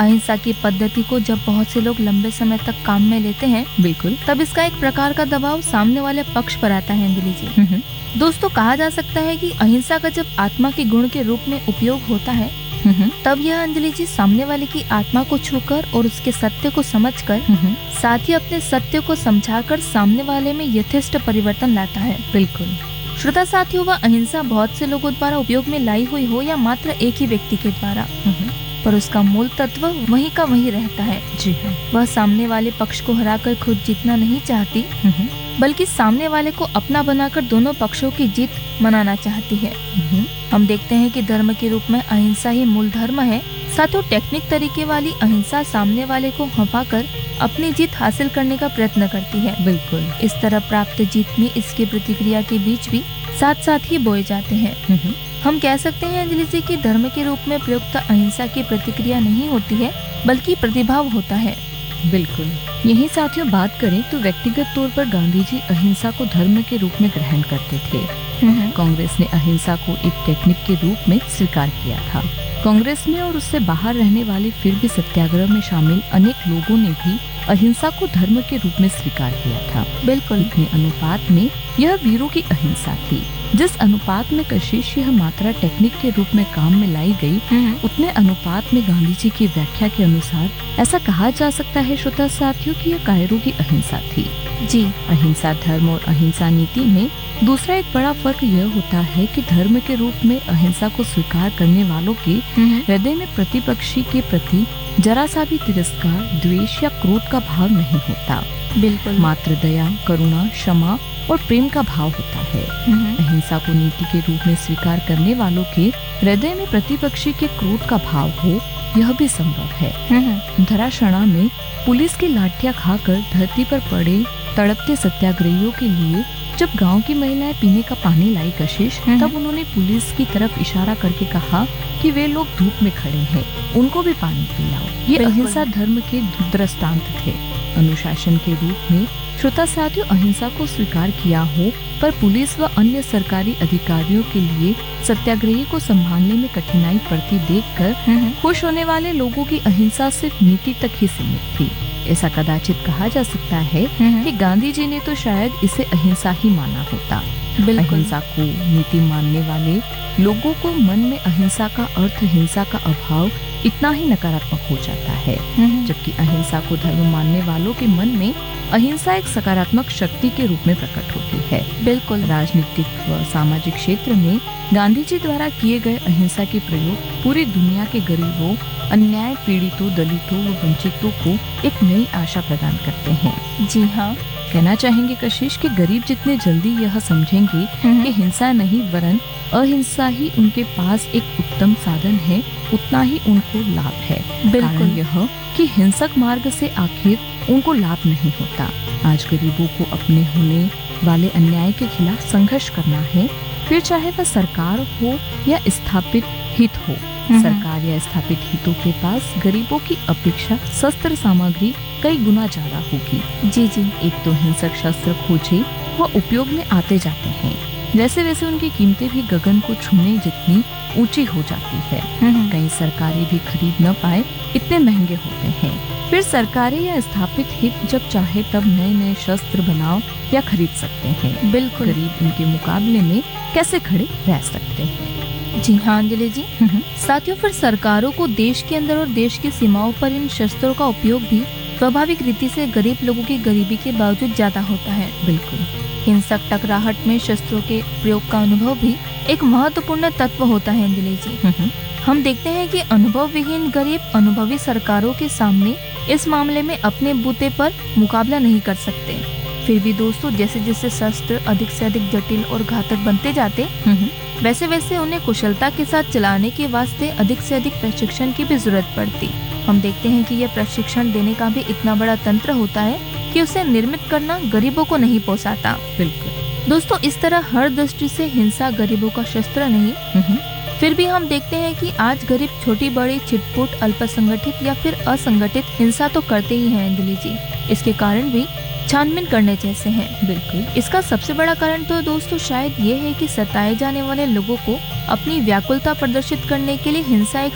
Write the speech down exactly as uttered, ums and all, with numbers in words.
अहिंसा की पद्धति को जब बहुत से लोग लंबे समय तक काम में लेते हैं, बिल्कुल, तब इसका एक प्रकार का दबाव सामने वाले पक्ष पर आता है अंजलि जी। दोस्तों, कहा जा सकता है कि अहिंसा का जब आत्मा के गुण के रूप में उपयोग होता है, तब यह अंजलि जी सामने वाले की आत्मा को छूकर और उसके सत्य को समझकर, साथ ही अपने सत्य को समझाकर सामने वाले में यथेष्ट परिवर्तन लाता है। बिल्कुल। श्रोता साथियों, वह अहिंसा बहुत से लोगों द्वारा उपयोग में लाई हुई हो या मात्र एक ही व्यक्ति के द्वारा, पर उसका मूल तत्व वही का वही रहता है। जी हाँ। वह सामने वाले पक्ष को हराकर खुद जीतना नहीं चाहती, बल्कि सामने वाले को अपना बनाकर दोनों पक्षों की जीत मनाना चाहती है। हम देखते हैं कि धर्म के रूप में अहिंसा ही मूल धर्म है। साथों, टेक्निक तरीके वाली अहिंसा सामने वाले को हंसाकर अपनी जीत हासिल करने का प्रयत्न करती है। बिल्कुल। इस तरह प्राप्त जीत में इसकी प्रतिक्रिया के बीच भी साथ साथ ही बोए जाते हैं। हम कह सकते हैं अंजलि जी कि धर्म के रूप में प्रयुक्त अहिंसा की प्रतिक्रिया नहीं होती है, बल्कि प्रतिभाव होता है। बिल्कुल। यही साथियों बात करें तो व्यक्तिगत तौर पर गांधी जी अहिंसा को धर्म के रूप में ग्रहण करते थे। कांग्रेस ने अहिंसा को एक टेक्निक के रूप में स्वीकार किया था। कांग्रेस में और उससे बाहर रहने वाले फिर भी सत्याग्रह में शामिल अनेक लोगों ने भी अहिंसा को धर्म के रूप में स्वीकार किया था। बिल्कुल। इतने अनुपात में यह वीरों की अहिंसा थी। जिस अनुपात में कशिश यह मात्रा टेक्निक के रूप में काम में लाई गई, उतने अनुपात में गांधी जी की व्याख्या के अनुसार ऐसा कहा जा सकता है श्रोता साथियों कि यह कायरों की अहिंसा थी। जी। अहिंसा धर्म और अहिंसा नीति में दूसरा एक बड़ा फर्क यह होता है कि धर्म के रूप में अहिंसा को स्वीकार करने वालों के हृदय में प्रतिपक्षी के प्रति जरा सा भी तिरस्कार, द्वेष या क्रोध का भाव नहीं होता। बिल्कुल। मात्र दया, करुणा, क्षमा और प्रेम का भाव होता है। अहिंसा को नीति के रूप में स्वीकार करने वालों के हृदय में प्रतिपक्षी के क्रोध का भाव हो, यह भी संभव है। धराशणा में पुलिस की लाठियां खाकर धरती पर पड़े तड़पते सत्याग्रहियों के लिए जब गांव की महिलाएं पीने का पानी लाई कशिश, तब उन्होंने पुलिस की तरफ इशारा करके कहा कि वे लोग धूप में खड़े हैं, उनको भी पानी पिलाओ। ये अहिंसा धर्म के दृष्टांत थे। अनुशासन के रूप में श्रोता साथियों अहिंसा को स्वीकार किया हो, पर पुलिस व अन्य सरकारी अधिकारियों के लिए सत्याग्रही को संभालने में कठिनाई पड़ती देखकर खुश होने वाले लोगों की अहिंसा सिर्फ नीति तक ही सीमित थी। ऐसा कदाचित कहा जा सकता है कि गांधी जी ने तो शायद इसे अहिंसा ही माना होता। अहिंसा को नीति मानने वाले लोगों को मन में अहिंसा का अर्थ हिंसा का अभाव इतना ही नकारात्मक हो जाता है, जबकि अहिंसा को धर्म मानने वालों के मन में अहिंसा एक सकारात्मक शक्ति के रूप में प्रकट होती है। बिल्कुल। राजनीतिक व सामाजिक क्षेत्र में गांधी जी द्वारा किए गए अहिंसा के प्रयोग पूरी दुनिया के गरीबों, अन्याय पीड़ितों, दलितों व वंचितों को एक नई आशा प्रदान करते हैं। जी हाँ। कहना चाहेंगे कशिश कि गरीब जितने जल्दी यह समझेंगे कि हिंसा नहीं वरन अहिंसा ही उनके पास एक उत्तम साधन है, उतना ही उनको लाभ है। कारण यह कि हिंसक मार्ग से आखिर उनको लाभ नहीं होता। आज गरीबों को अपने होने वाले अन्याय के खिलाफ संघर्ष करना है, फिर चाहे वह सरकार हो या स्थापित हित हो। सरकार या स्थापित हितों के पास गरीबों की अपेक्षा शस्त्र सामग्री कई गुना ज्यादा होगी। जी जी। एक तो हिंसक शस्त्र खोजे व उपयोग में आते जाते हैं, वैसे वैसे उनकी कीमतें भी गगन को छूने जितनी ऊंची हो जाती है। कई सरकारें भी खरीद न पाए इतने महंगे होते हैं। फिर सरकारें या स्थापित हित जब चाहे तब नए नए शस्त्र बनाओ या खरीद सकते हैं। बिल्कुल। गरीब इनके मुकाबले में कैसे खड़े रह सकते हैं। जी हाँ अंजलि जी। साथियों, फिर सरकारों को देश के अंदर और देश की सीमाओं पर इन शस्त्रों का उपयोग भी स्वाभाविक रीति से गरीब लोगों की गरीबी के बावजूद ज्यादा होता है। बिल्कुल। हिंसक टकराहट में शस्त्रों के प्रयोग का अनुभव भी एक महत्वपूर्ण तत्व होता है अंजलि जी। हम देखते हैं कि अनुभव विहीन गरीब अनुभवी सरकारों के सामने इस मामले में अपने बूते पर मुकाबला नहीं कर सकते। फिर भी दोस्तों, जैसे जैसे शस्त्र अधिक से अधिक जटिल और घातक बनते जाते, वैसे वैसे उन्हें कुशलता के साथ चलाने के वास्ते अधिक से अधिक प्रशिक्षण की भी जरूरत पड़ती। हम देखते हैं कि यह प्रशिक्षण देने का भी इतना बड़ा तंत्र होता है कि उसे निर्मित करना गरीबों को नहीं पोसाता। बिल्कुल दोस्तों, इस तरह हर दृष्टि से हिंसा गरीबों का शस्त्र नहीं। फिर भी हम देखते हैं कि आज गरीब छोटी बड़ी छिटपुट अल्पसंगठित या फिर असंगठित हिंसा तो करते ही हैं अंजलि जी। इसके कारण भी छानबीन करने जैसे हैं। बिल्कुल। इसका सबसे बड़ा कारण तो दोस्तों शायद ये है कि सताए जाने वाले लोगों को अपनी व्याकुलता प्रदर्शित करने के लिए हिंसा एक